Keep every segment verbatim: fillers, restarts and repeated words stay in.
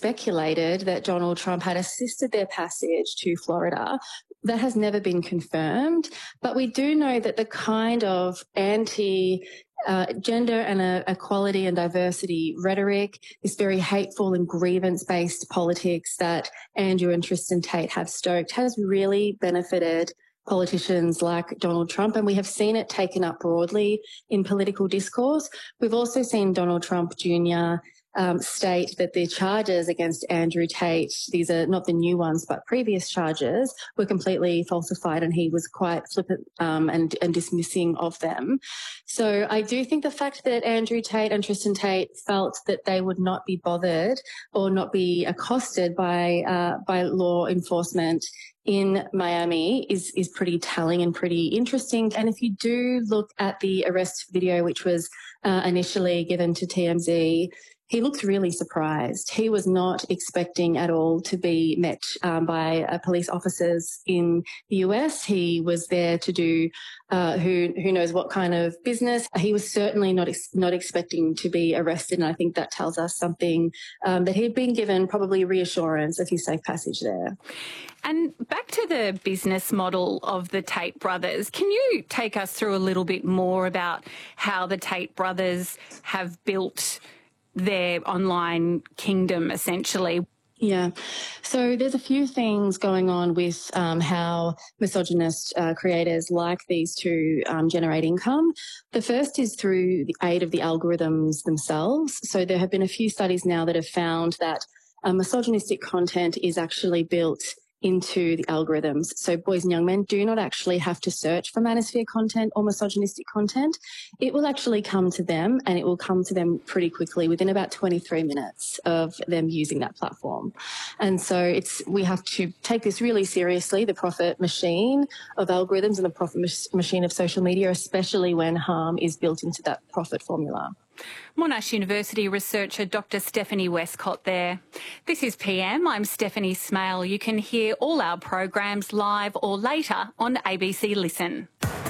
speculated that Donald Trump had assisted their passage to Florida. That has never been confirmed, but we do know that the kind of anti uh, gender and uh, equality and diversity rhetoric, this very hateful and grievance-based politics that Andrew and Tristan Tate have stoked, has really benefited politicians like Donald Trump, and we have seen it taken up broadly in political discourse. We've also seen Donald Trump Junior Um, state that the charges against Andrew Tate, these are not the new ones, but previous charges, were completely falsified, and he was quite flippant um, and, and dismissing of them. So I do think the fact that Andrew Tate and Tristan Tate felt that they would not be bothered or not be accosted by uh, by law enforcement in Miami is is pretty telling and pretty interesting. And if you do look at the arrest video, which was uh, initially given to T M Z, he looked really surprised. He was not expecting at all to be met um, by uh, police officers in the U S. He was there to do uh, who who knows what kind of business. He was certainly not ex- not expecting to be arrested, and I think that tells us something um, that he'd been given probably reassurance of his safe passage there. And back to the business model of the Tate brothers, can you take us through a little bit more about how the Tate brothers have built their online kingdom, essentially? Yeah. So there's a few things going on with um, how misogynist uh, creators like these two um, generate income. The first is through the aid of the algorithms themselves. So there have been a few studies now that have found that uh, misogynistic content is actually built into the algorithms. So boys and young men do not actually have to search for manosphere content or misogynistic content. It will actually come to them, and it will come to them pretty quickly within about twenty-three minutes of them using that platform. And so it's we have to take this really seriously, the profit machine of algorithms and the profit mach- machine of social media, especially when harm is built into that profit formula. Monash University researcher Doctor Stephanie Westcott there. This is P M. I'm Stephanie Smale. You can hear all our programs live or later on A B C Listen.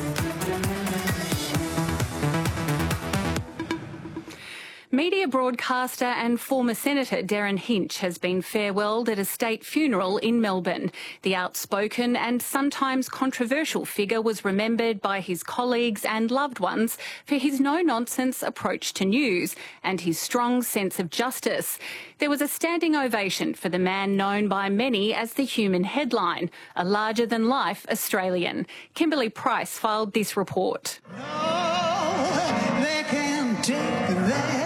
Media broadcaster and former Senator Derryn Hinch has been farewelled at a state funeral in Melbourne. The outspoken and sometimes controversial figure was remembered by his colleagues and loved ones for his no-nonsense approach to news and his strong sense of justice. There was a standing ovation for the man known by many as the Human Headline, a larger-than-life Australian. Kimberly Price filed this report. No, they can't take that.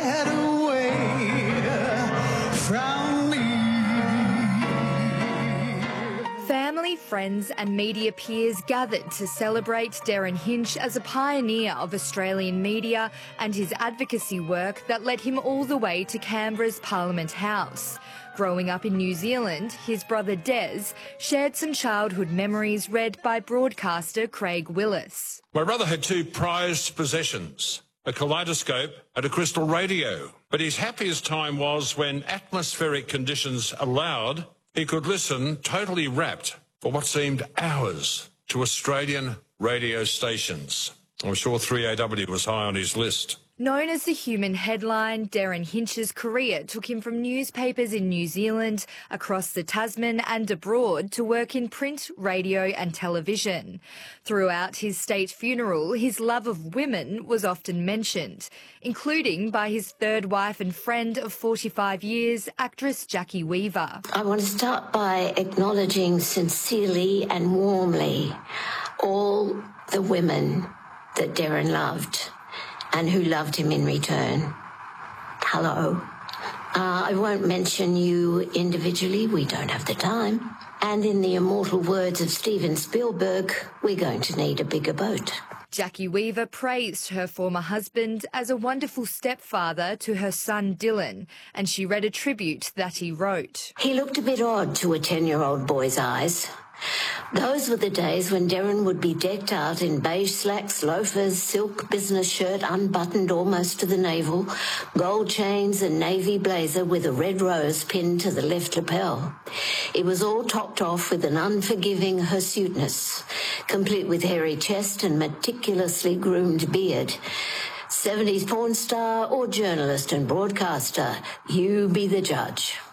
Family, friends and media peers gathered to celebrate Derryn Hinch as a pioneer of Australian media and his advocacy work that led him all the way to Canberra's Parliament House. Growing up in New Zealand, his brother Des shared some childhood memories read by broadcaster Craig Willis. My brother had two prized possessions, a kaleidoscope and a crystal radio. But his happiest time was when atmospheric conditions allowed, he could listen totally rapt for what seemed hours to Australian radio stations. I'm sure three A W was high on his list. Known as the Human Headline, Derryn Hinch's career took him from newspapers in New Zealand, across the Tasman and abroad to work in print, radio and television. Throughout his state funeral, his love of women was often mentioned, including by his third wife and friend of forty-five years, actress Jackie Weaver. I want to start by acknowledging sincerely and warmly all the women that Derryn loved and who loved him in return. Hello. Uh, I won't mention you individually, we don't have the time. And in the immortal words of Steven Spielberg, we're going to need a bigger boat. Jackie Weaver praised her former husband as a wonderful stepfather to her son Dylan, and she read a tribute that he wrote. He looked a bit odd to a ten-year-old boy's eyes. Those were the days when Derryn would be decked out in beige slacks, loafers, silk business shirt unbuttoned almost to the navel, gold chains and navy blazer with a red rose pinned to the left lapel. It was all topped off with an unforgiving hirsuteness, complete with hairy chest and meticulously groomed beard. seventies porn star or journalist and broadcaster, you be the judge.